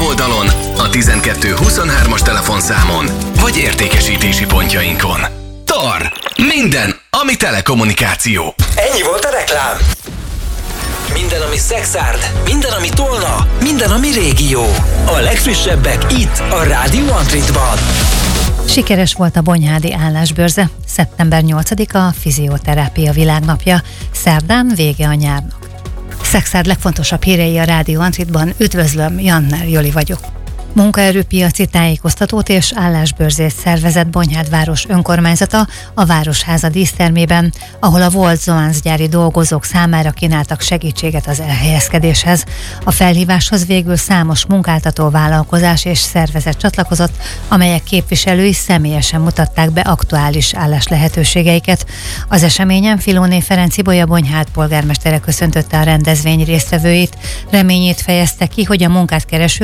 weboldalon, a 1223-as telefonszámon, vagy értékesítési pontjainkon. TAR. Minden, ami telekommunikáció. Ennyi volt a reklám. Minden, ami Szexárd, minden, ami Tolna, minden, ami régió. A legfrissebbek itt, a Rádió Antritban. Sikeres volt a Bonyhádi állásbörze. Szeptember 8-a a fizioterápia világnapja. Szerdán vége a nyárnak. Szexárd legfontosabb hírei a Rádió Antritban. Üdvözlöm, Janner Joli vagyok. Munkaerőpiaci tájékoztatót és állásbörzét szervezett Bonyhádváros önkormányzata a Városháza dísztermében, ahol a volt zoánzgyári dolgozók számára kínáltak segítséget az elhelyezkedéshez. A felhíváshoz végül számos munkáltató, vállalkozás és szervezet csatlakozott, amelyek képviselői személyesen mutatták be aktuális álláslehetőségeiket. Az eseményen Filóné Ferenc Ibolya-Bonyhád polgármestere köszöntötte a rendezvény résztvevőit. Reményét fejezte ki, hogy a munkát kereső